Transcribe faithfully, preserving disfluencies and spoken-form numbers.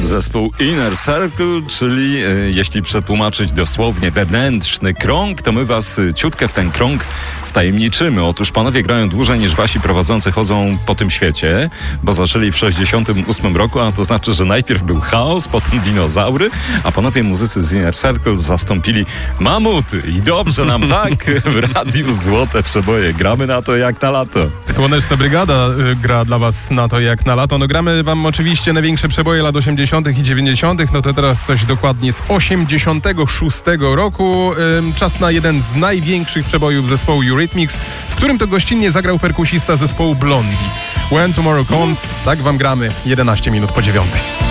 Zespół Inner Circle, czyli y, jeśli przetłumaczyć dosłownie wewnętrzny krąg, to my was y, ciutkę w ten krąg wtajemniczymy. Otóż panowie grają dłużej niż wasi prowadzący chodzą po tym świecie, bo zaczęli w sześćdziesiątym ósmym roku, a to znaczy, że najpierw był chaos, potem dinozaury, a panowie muzycy z Inner Circle zastąpili mamuty. I dobrze nam tak w radiu Złote Przeboje. Gramy na to jak na lato. Słoneczna Brygada y, gra dla was na to jak na lato. No gramy wam oczywiście największe przeboje lat osiemdziesiątych i dziewięćdziesiątych. No to teraz coś dokładnie z osiemdziesiątego szóstego roku. Ym, czas na jeden z największych przebojów zespołu Eurythmics, w którym to gościnnie zagrał perkusista zespołu Blondie. When Tomorrow Comes, tak wam gramy jedenaście minut po dziewiątej.